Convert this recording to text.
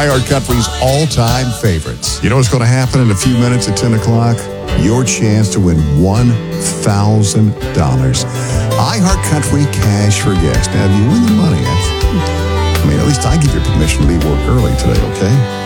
iHeartCountry's all-time favorites. You know what's going to happen in a few minutes at 10 o'clock? Your chance to win $1,000. iHeartCountry Cash for Guests. Now, if you win the money, at least I give you permission to leave work early today, okay?